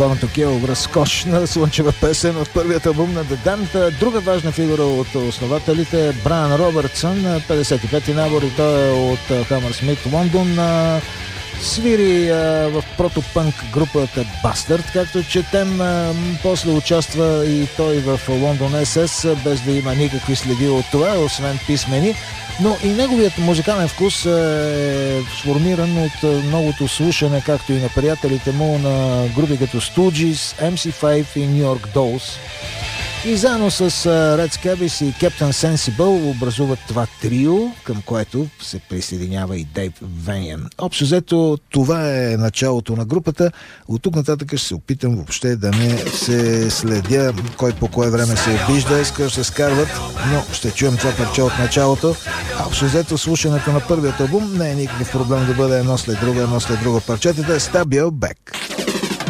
Born to Kill, разкошна слънчева песен от първият албум на The Damned. Друга важна фигура от основателите е Брайан Робъртсън, 55-ти набор, и той е от Hammersmith, Лондон. Свири в протопънк групата Bastard, както четем. После участва и той в London SS, без да има никакви следи от това, освен писмени. Но и неговият музикален вкус е сформиран от многото слушане, както и на приятелите му, на групи като Stooges, MC5 и New York Dolls. И заедно с Red Scabies и Captain Sensible образуват това трио, към което се присъединява и Дейв Вениан. Общо взето, това е началото на групата. От тук нататък ще се опитам въобще да не се следя кой по кое време се вижда, скоро се скарват, но ще чуем това парче от началото. Общо взето, слушането на първият албум не е никакъв проблем да бъде едно след друго парчетата. Stab Your Back.